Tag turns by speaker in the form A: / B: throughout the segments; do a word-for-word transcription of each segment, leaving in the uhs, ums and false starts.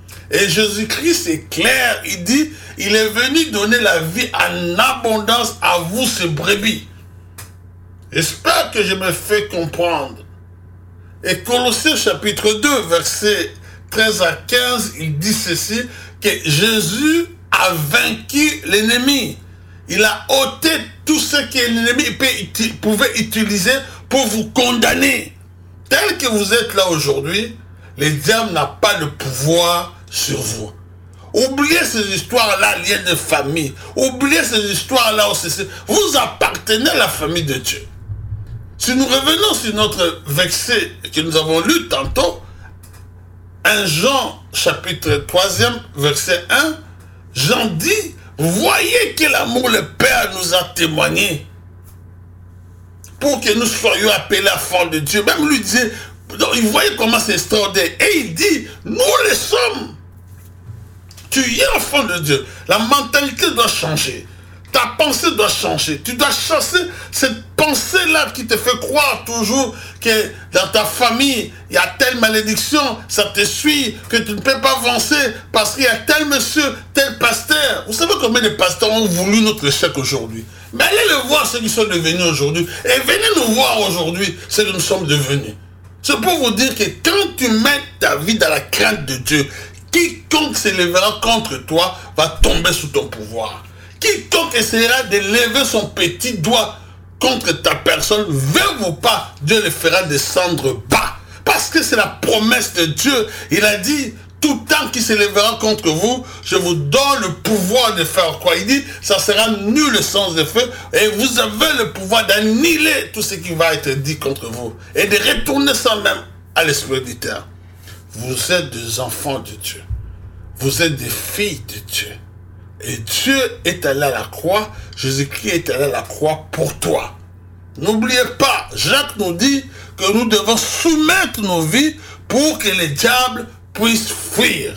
A: Et Jésus-Christ est clair, il dit, il est venu donner la vie en abondance à vous, ces brebis. J'espère que je me fais comprendre. Et Colossiens chapitre deux, versets treize à quinze, il dit ceci, que Jésus a vaincu l'ennemi. Il a ôté tout ce que l'ennemi pouvait utiliser pour vous condamner. Tel que vous êtes là aujourd'hui, le diable n'a pas le pouvoir sur vous. Oubliez ces histoires-là liées de famille. Oubliez ces histoires-là aussi. Vous appartenez à la famille de Dieu. Si nous revenons sur notre verset que nous avons lu tantôt, un Jean chapitre trois, verset un, Jean dit, voyez quel amour le Père nous a témoigné pour que nous soyons appelés enfants de Dieu. Même lui disait, donc, il voyait comment c'est extraordinaire. Et il dit, nous les sommes. Tu es enfant de Dieu. La mentalité doit changer. Ta pensée doit changer. Tu dois chasser cette pensée-là qui te fait croire toujours que dans ta famille, il y a telle malédiction, ça te suit, que tu ne peux pas avancer parce qu'il y a tel monsieur, tel pasteur. Vous savez combien de pasteurs ont voulu notre échec aujourd'hui? Mais allez le voir, ceux qui sont devenus aujourd'hui. Et venez nous voir aujourd'hui, ce que nous sommes devenus. C'est pour vous dire que quand tu mets ta vie dans la crainte de Dieu, quiconque s'élèvera contre toi va tomber sous ton pouvoir. Quiconque essaiera de lever son petit doigt contre ta personne, veut ou pas, Dieu le fera descendre bas. Parce que c'est la promesse de Dieu. Il a dit, tout temps qui s'élèvera contre vous, je vous donne le pouvoir de faire quoi? Il dit, ça sera nul le sens de feu, et vous avez le pouvoir d'annihiler tout ce qui va être dit contre vous, et de retourner ça même à l'esprit du terre. Vous êtes des enfants de Dieu. Vous êtes des filles de Dieu. Et Dieu est allé à la croix, Jésus-Christ est allé à la croix pour toi. N'oubliez pas, Jacques nous dit que nous devons soumettre nos vies pour que les diables puissent fuir.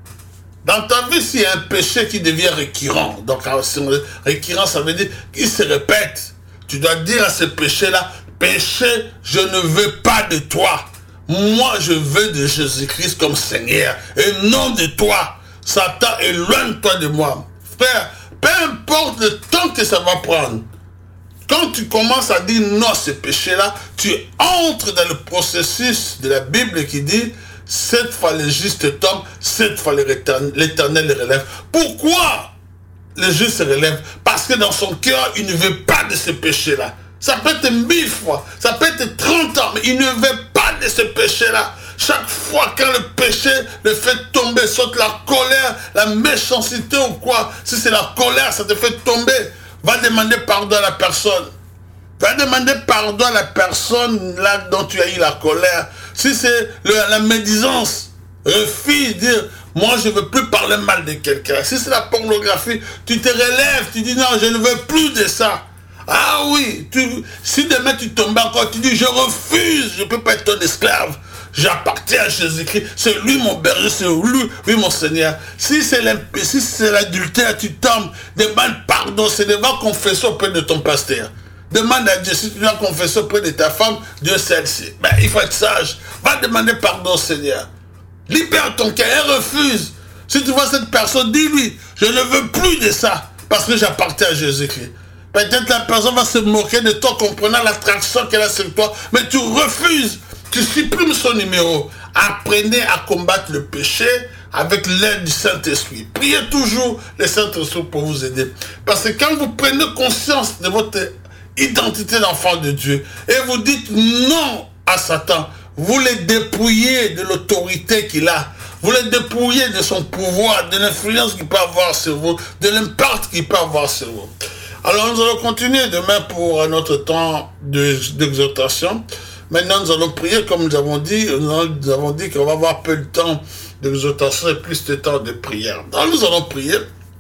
A: Dans ta vie, s'il y a un péché qui devient récurrent, donc récurrent, ça veut dire qu'il se répète. Tu dois dire à ce péché-là, péché, je ne veux pas de toi. Moi, je veux de Jésus-Christ comme Seigneur, et non de toi. Satan, éloigne-toi de moi. Frère, peu importe le temps que ça va prendre, quand tu commences à dire non à ce péché-là, tu entres dans le processus de la Bible qui dit, cette fois le juste tombe, cette fois l'Éternel le relève. Pourquoi le juste se relève? Parce que dans son cœur, il ne veut pas de ce péché-là. Ça peut être mille fois, ça peut être trente ans, mais il ne veut pas de ce péché-là. Chaque fois quand le péché le fait tomber, soit la colère, la méchanceté ou quoi, si c'est la colère, ça te fait tomber, va demander pardon à la personne. Va demander pardon à la personne là dont tu as eu la colère. Si c'est la médisance, refuse de dire, moi je ne veux plus parler mal de quelqu'un. Si c'est la pornographie, tu te relèves, tu dis non, je ne veux plus de ça. Ah oui, tu, si demain tu tombes encore, tu dis je refuse, je ne peux pas être ton esclave. J'appartiens à Jésus-Christ, c'est lui mon berger, c'est lui, lui mon Seigneur. Si c'est si l'adultère, tu tombes, demande pardon, c'est devant confesser auprès de ton pasteur. Demande à Dieu, si tu dois confesser auprès de ta femme, Dieu celle-ci. Ben, il faut être sage. Va demander pardon au Seigneur. Libère ton cœur et refuse. Si tu vois cette personne, dis-lui, je ne veux plus de ça, parce que j'appartiens à Jésus-Christ. Peut-être la personne va se moquer de toi, comprenant l'attraction qu'elle a sur toi, mais tu refuses. Tu supprimes son numéro. Apprenez à combattre le péché avec l'aide du Saint-Esprit. Priez toujours le Saint-Esprit pour vous aider. Parce que quand vous prenez conscience de votre identité d'enfant de Dieu et vous dites non à Satan, vous le dépouillez de l'autorité qu'il a. Vous le dépouillez de son pouvoir, de l'influence qu'il peut avoir sur vous, de l'impact qu'il peut avoir sur vous. Alors nous allons continuer demain pour notre temps d'exhortation. Maintenant, nous allons prier, comme nous avons dit, nous avons dit qu'on va avoir peu de temps d'exhortation et plus de temps de prière. Donc, nous allons prier.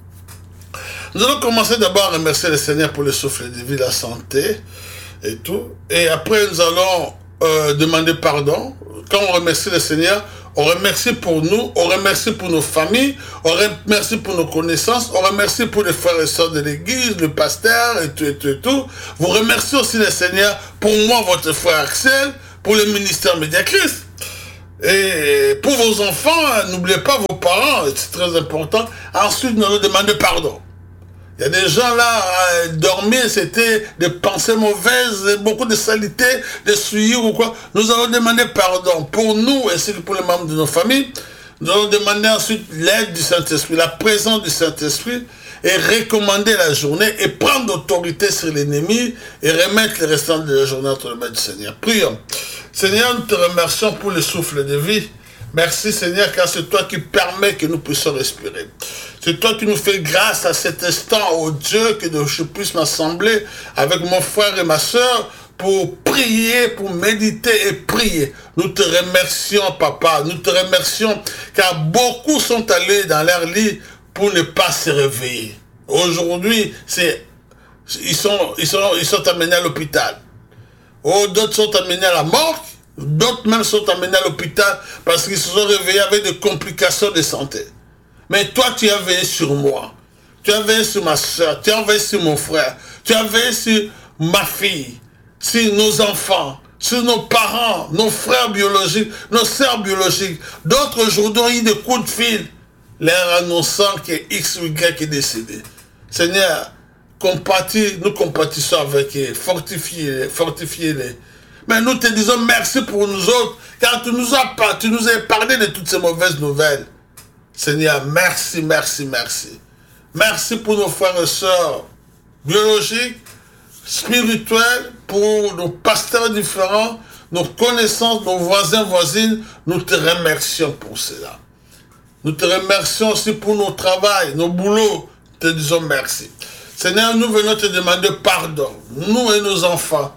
A: Nous allons commencer d'abord à remercier le Seigneur pour le souffle de vie, la santé et tout. Et après, nous allons euh, demander pardon. Quand on remercie le Seigneur, on remercie pour nous, on remercie pour nos familles, on remercie pour nos connaissances, on remercie pour les frères et sœurs de l'église, le pasteur et tout, et tout, et tout. Vous remerciez aussi le Seigneur pour moi, votre frère Axel, pour le ministère Média Christ. Et pour vos enfants, n'oubliez pas vos parents, c'est très important. Ensuite, nous allons demander pardon. Il y a des gens là, euh, dormir, c'était des pensées mauvaises, beaucoup de saleté, de souillures ou quoi. Nous allons demander pardon pour nous ainsi que pour les membres de nos familles. Nous allons demander ensuite l'aide du Saint-Esprit, la présence du Saint-Esprit, et recommander la journée et prendre autorité sur l'ennemi et remettre les restants de la journée entre les mains du Seigneur. Prions. Seigneur, nous te remercions pour le souffle de vie. Merci Seigneur, car c'est toi qui permets que nous puissions respirer. C'est toi qui nous fais grâce à cet instant, oh Dieu, que je puisse m'assembler avec mon frère et ma soeur pour prier, pour méditer et prier. Nous te remercions, Papa. Nous te remercions, car beaucoup sont allés dans leur lit pour ne pas se réveiller. Aujourd'hui, c'est, ils sont, ils sont, ils sont amenés à l'hôpital. Oh, d'autres sont amenés à la mort. D'autres même sont amenés à l'hôpital parce qu'ils se sont réveillés avec des complications de santé. Mais toi, tu as veillé sur moi. Tu as veillé sur ma soeur. Tu as veillé sur mon frère. Tu as veillé sur ma fille. Sur nos enfants. Sur nos parents. Nos frères biologiques. Nos sœurs biologiques. D'autres aujourd'hui ont eu des coups de fil. Leur annonçant que X ou Y est décédé. Seigneur, compatis, nous compatissons avec eux. Fortifiez-les. Fortifiez-les. Mais nous te disons merci pour nous autres, car tu nous as, tu nous as épargné de toutes ces mauvaises nouvelles. Seigneur, merci, merci, merci. Merci pour nos frères et sœurs biologiques, spirituels, pour nos pasteurs différents, nos connaissances, nos voisins, voisines. Nous te remercions pour cela. Nous te remercions aussi pour nos travails, nos boulots. Te disons merci. Seigneur, nous venons te demander pardon, nous et nos enfants.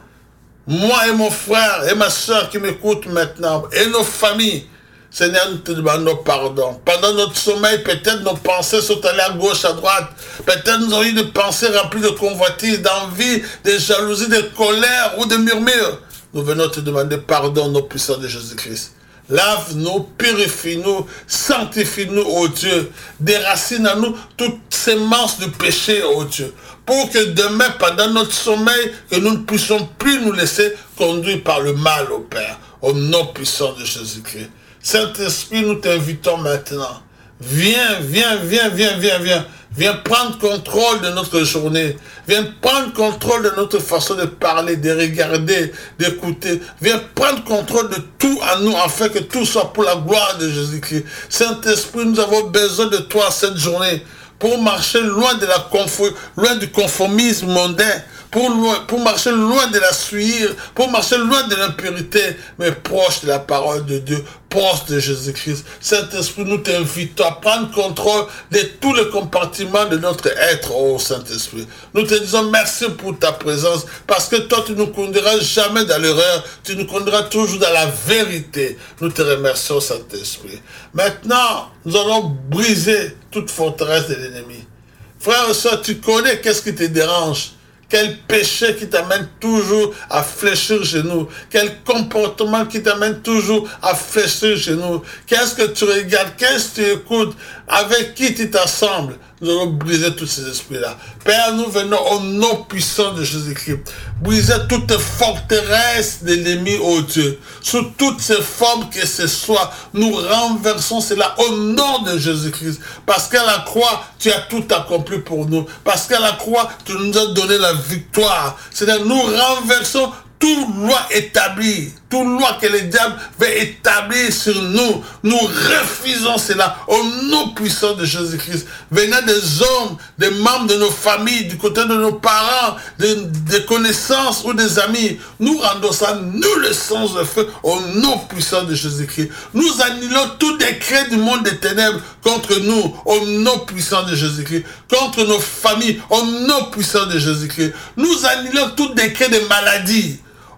A: Moi et mon frère et ma soeur qui m'écoutent maintenant, et nos familles, Seigneur, nous te demandons pardon. Pendant notre sommeil, peut-être nos pensées sont allées à gauche, à droite. Peut-être nous avons eu des pensées remplies de convoitises, d'envie, de jalousie, de colère ou de murmures. Nous venons te demander pardon, nos puissants de Jésus-Christ. Lave-nous, purifie-nous, sanctifie-nous, ô Dieu. Déracine à nous toutes ces manches de péché, ô Dieu. Pour que demain, pendant notre sommeil, que nous ne puissions plus nous laisser conduire par le mal, ô Père. Au nom puissant de Jésus-Christ. Saint-Esprit, nous t'invitons maintenant. Viens, viens, viens, viens, viens, viens. Viens prendre contrôle de notre journée. Viens prendre contrôle de notre façon de parler, de regarder, d'écouter. Viens prendre contrôle de tout à nous, afin que tout soit pour la gloire de Jésus-Christ. Saint-Esprit, nous avons besoin de toi cette journée pour marcher loin de la confo, loin du conformisme mondain, pour, loin, pour marcher loin de la souillure, pour marcher loin de l'impurité, mais proche de la parole de Dieu, proche de Jésus-Christ. Saint-Esprit, nous t'invitons à prendre contrôle de tous les compartiments de notre être, ô Saint-Esprit. Nous te disons merci pour ta présence, parce que toi, tu ne nous conduiras jamais dans l'erreur, tu nous conduiras toujours dans la vérité. Nous te remercions, Saint-Esprit. Maintenant, nous allons briser toute forteresse de l'ennemi. Frère et soeur, tu connais qu'est-ce qui te dérange? Quel péché qui t'amène toujours à fléchir chez nous? Quel comportement qui t'amène toujours à fléchir chez nous? Qu'est-ce que tu regardes? Qu'est-ce que tu écoutes? Avec qui tu t'assembles? Nous allons briser tous ces esprits-là. Père, nous venons au nom puissant de Jésus-Christ. Briser toutes forteresses de l'ennemi, ô Dieu. Sous toutes ces formes que ce soit, nous renversons cela au nom de Jésus-Christ. Parce qu'à la croix, tu as tout accompli pour nous. Parce qu'à la croix, tu nous as donné la victoire. C'est-à-dire, nous renversons toute loi établie, toute loi que le diable veut établir sur nous, nous refusons cela au nom puissant de Jésus-Christ. Venant des hommes, des membres de nos familles, du côté de nos parents, des, des connaissances ou des amis, nous rendons ça nul le sens de feu au nom puissant de Jésus-Christ. Nous annulons tout décret du monde des ténèbres contre nous au nom puissant de Jésus-Christ, contre nos familles au nom puissant de Jésus-Christ. Nous annulons tout décret de maladie.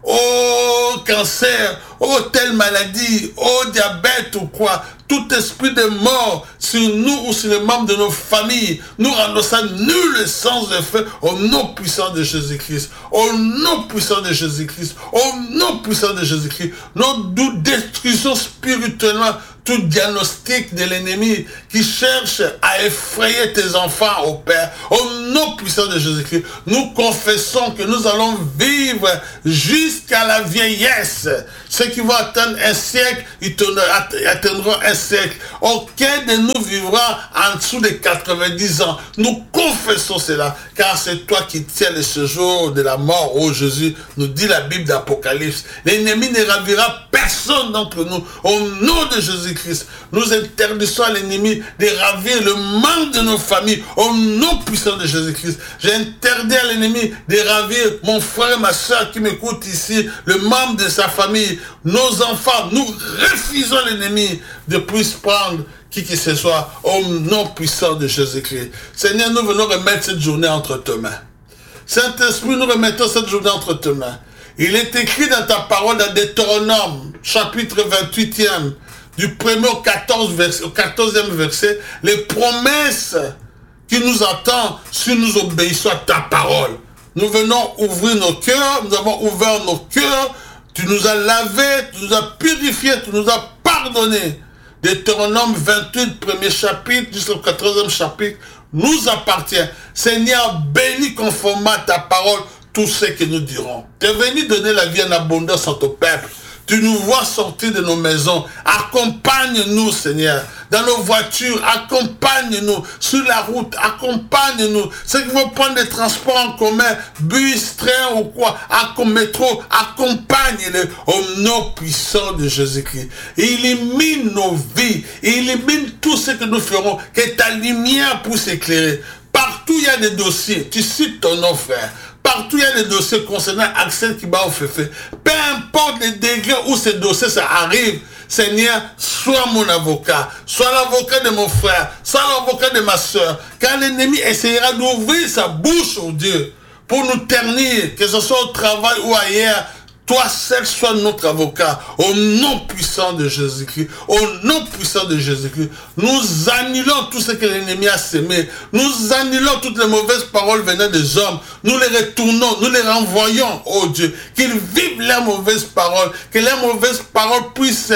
A: Oh cancer, oh telle maladie, oh diabète ou quoi, tout esprit de mort sur nous ou sur les membres de nos familles, nous rendons ça nul le sens de feu au nom puissant de Jésus-Christ, au nom puissant de Jésus-Christ, au nom puissant de Jésus-Christ. Nous, nous détruisons spirituellement tout diagnostic de l'ennemi qui cherche à effrayer tes enfants, ô Père. Au nom puissant de Jésus-Christ, nous confessons que nous allons vivre jusqu'à la vieillesse. Ceux qui vont atteindre un siècle, ils atteindront un siècle. Aucun de nous vivra en dessous de quatre-vingt-dix ans. Nous confessons cela, car c'est toi qui tiens le séjour de la mort, ô Jésus, nous dit la Bible d'Apocalypse. L'ennemi ne ravira personne d'entre nous. Au nom de Jésus-Christ, nous interdisons à l'ennemi de ravir le membre de nos familles. Au nom puissant de Jésus-Christ, j'interdis à l'ennemi de ravir mon frère et ma soeur qui m'écoutent ici, le membre de sa famille, nos enfants. Nous refusons l'ennemi de puisse prendre qui que ce soit, au nom puissant de Jésus-Christ. Seigneur, nous venons remettre cette journée entre tes mains. Saint-Esprit, nous remettons cette journée entre tes mains. Il est écrit dans ta parole dans Deutéronome, chapitre vingt-huitième, du premier au quatorzième verset, les promesses qui nous attendent si nous obéissons à ta parole. Nous venons ouvrir nos cœurs, nous avons ouvert nos cœurs, tu nous as lavés, tu nous as purifiés, tu nous as pardonnés. Deutéronome vingt-huit, premier chapitre, jusqu'au quatorzième chapitre, nous appartient. Seigneur, bénis conformément à ta parole tout ce que nous dirons. Tu es venu donner la vie en abondance à ton peuple. Tu nous vois sortir de nos maisons. Accompagne-nous, Seigneur, dans nos voitures. Accompagne-nous sur la route. Accompagne-nous. Ceux qui vont prendre des transports en commun, bus, train ou quoi, métro, accompagne-les au nom puissant de Jésus-Christ. Illumine nos vies. Illumine tout ce que nous ferons. Que ta lumière puisse éclairer. Partout il y a des dossiers. Tu cites ton nom, frère. Partout il y a des dossiers concernant Axel Kiba Ofefe. Peu importe les degrés où ces dossiers ça arrive, Seigneur, sois mon avocat, sois l'avocat de mon frère, sois l'avocat de ma soeur. Quand l'ennemi essaiera d'ouvrir sa bouche, oh Dieu, pour nous ternir, que ce soit au travail ou ailleurs, toi seul sois notre avocat, au nom puissant de Jésus-Christ, au nom puissant de Jésus-Christ. Nous annulons tout ce que l'ennemi a sémé, nous annulons toutes les mauvaises paroles venant des hommes, nous les retournons, nous les renvoyons, oh Dieu, qu'ils vivent leurs mauvaises paroles, que leurs mauvaises paroles puissent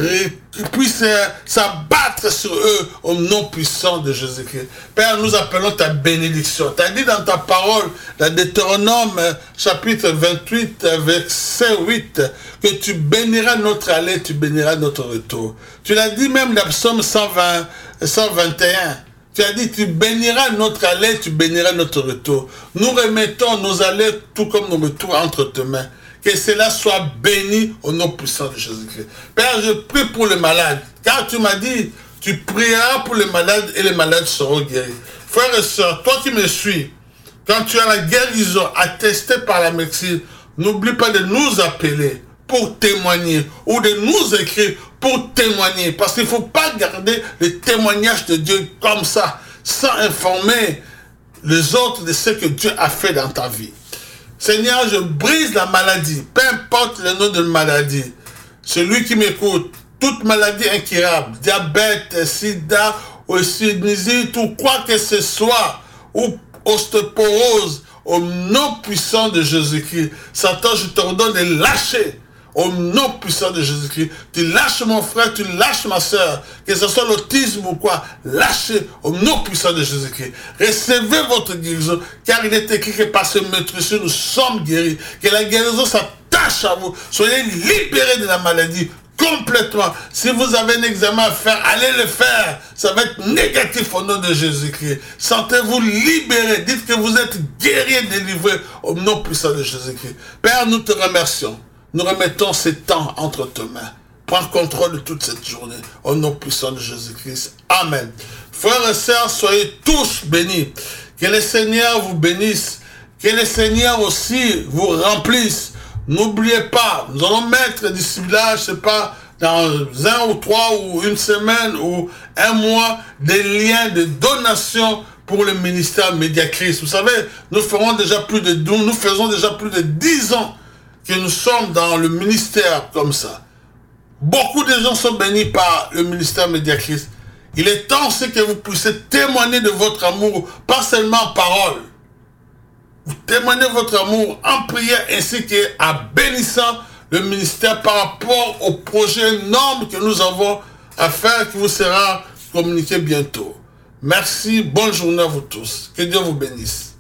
A: puisse s'abattre sur eux au nom puissant de Jésus-Christ. Père, nous appelons ta bénédiction. Tu as dit dans ta parole, dans Deutéronome chapitre vingt-huit, verset huit, que tu béniras notre aller, tu béniras notre retour. Tu l'as dit même dans Psaume cent vingt, cent vingt et un. Tu as dit, tu béniras notre aller, tu béniras notre retour. Nous remettons nos allées, tout comme nos retours, entre tes mains. Que cela soit béni au nom puissant de Jésus-Christ. Père, je prie pour les malades. Car tu m'as dit, tu prieras pour les malades et les malades seront guéris. Frères et sœurs, toi qui me suis, quand tu as la guérison attestée par la médecine, n'oublie pas de nous appeler pour témoigner ou de nous écrire pour témoigner. Parce qu'il ne faut pas garder le témoignage de Dieu comme ça, sans informer les autres de ce que Dieu a fait dans ta vie. Seigneur, je brise la maladie, peu importe le nom de la maladie. Celui qui m'écoute, toute maladie incurable, diabète, sida, sinusite ou quoi que ce soit, ou ostéoporose, au nom puissant de Jésus-Christ. Satan, je t'ordonne de lâcher. Au nom puissant de Jésus-Christ, tu lâches mon frère, tu lâches ma soeur, que ce soit l'autisme ou quoi, lâchez au nom puissant de Jésus-Christ. Recevez votre guérison, car il est écrit que par ce maîtrise, nous sommes guéris, que la guérison s'attache à vous. Soyez libérés de la maladie complètement. Si vous avez un examen à faire, allez le faire. Ça va être négatif au nom de Jésus-Christ. Sentez-vous libérés. Dites que vous êtes guéris et délivrés au nom puissant de Jésus-Christ. Père, nous te remercions. Nous remettons ces temps entre tes mains. Prends contrôle de toute cette journée. Au nom puissant de Jésus-Christ. Amen. Frères et sœurs, soyez tous bénis. Que le Seigneur vous bénisse. Que le Seigneur aussi vous remplisse. N'oubliez pas, nous allons mettre d'ici là, je ne sais pas, dans un ou trois ou une semaine ou un mois, des liens de donation pour le ministère Médiachrist. Vous savez, nous ferons déjà plus de nous faisons déjà plus de dix ans que nous sommes dans le ministère comme ça. Beaucoup de gens sont bénis par le ministère Médiachrist. Il est temps aussi que vous puissiez témoigner de votre amour, pas seulement en parole. Vous témoignez votre amour en prière ainsi qu'en bénissant le ministère par rapport au projet énorme que nous avons affaire qui vous sera communiquée bientôt. Merci, bonne journée à vous tous. Que Dieu vous bénisse.